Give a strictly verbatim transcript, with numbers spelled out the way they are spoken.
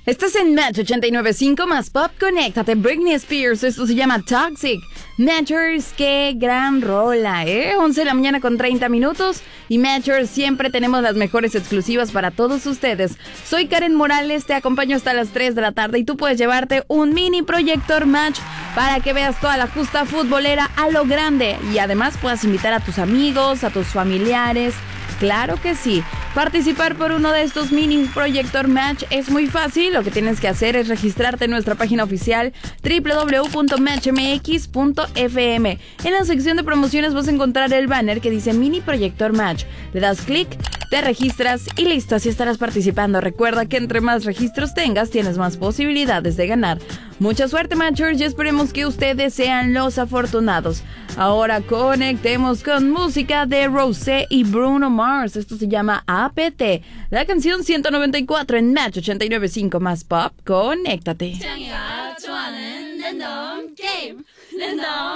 Estás en Match ochenta y nueve punto cinco más Pop. Conéctate, Britney Spears. Esto se llama Toxic. Matchers, qué gran rola, ¿eh? once de la mañana con treinta minutos. Y Matchers, siempre tenemos las mejores exclusivas para todos ustedes. Soy Karen Morales, te acompaño hasta las tres de la tarde. Y tú puedes llevarte un mini proyector Match para que veas toda la justa futbolera a lo grande. Y además puedas invitar a tus amigos, a tus familiares. Claro que sí. Participar por uno de estos mini proyector Match es muy fácil. Lo que tienes que hacer es registrarte en nuestra página oficial doble u doble u doble u punto match m x punto f m. En la sección de promociones vas a encontrar el banner que dice mini proyector Match. Le das clic, te registras y listo, así estarás participando. Recuerda que entre más registros tengas, tienes más posibilidades de ganar. Mucha suerte, Matchers, y esperemos que ustedes sean los afortunados. Ahora conectemos con música de Rosé y Bruno Mars. Esto se llama A P T. La canción ciento noventa y cuatro en Match ochenta y nueve punto cinco más Pop. Conéctate.